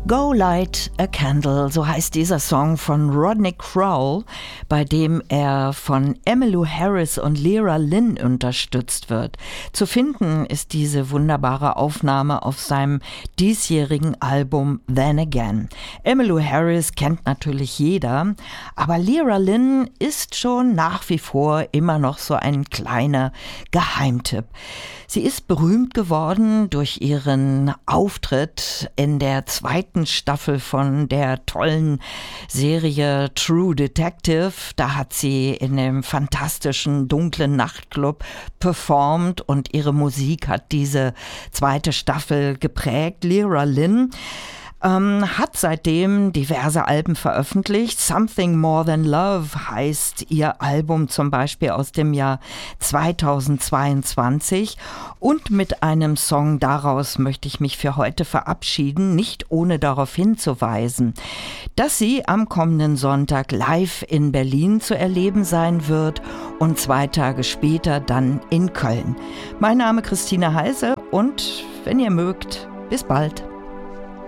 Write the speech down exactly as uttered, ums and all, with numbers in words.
Go Light a Candle, so heißt dieser Song von Rodney Crowell, bei dem er von Emmylou Harris und Lyra Lynn unterstützt wird. Zu finden ist diese wunderbare Aufnahme auf seinem diesjährigen Album Then Again. Emmylou Harris kennt natürlich jeder, aber Lyra Lynn ist schon nach wie vor immer noch so ein kleiner Geheimtipp. Sie ist berühmt geworden durch ihren Auftritt in der zweiten Staffel von der tollen Serie True Detective. Da hat sie in dem fantastischen dunklen Nachtclub performt und ihre Musik hat diese zweite Staffel geprägt. Lyra Lynn Ähm, hat seitdem diverse Alben veröffentlicht. Something More Than Love heißt ihr Album zum Beispiel aus dem Jahr zweitausendzweiundzwanzig. Und mit einem Song daraus möchte ich mich für heute verabschieden, nicht ohne darauf hinzuweisen, dass sie am kommenden Sonntag live in Berlin zu erleben sein wird und zwei Tage später dann in Köln. Mein Name ist Christine Heise und wenn ihr mögt, bis bald.